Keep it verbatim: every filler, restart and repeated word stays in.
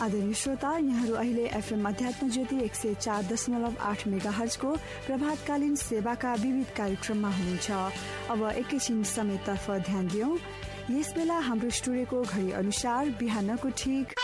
आदरणीय श्रोता, यहाँहरू अहिले एफएम अध्यात्म ज्योति एक सय चार दशमलव आठ मेगा हर्जको प्रभातकालीन सेवाका विविध कार्यक्रममा हुनुहुन्छ। अब एकैछिन समयतर्फ ध्यान दियौं। यस बेला हाम्रो स्टुडियोको घडी अनुसार बिहानको ठिक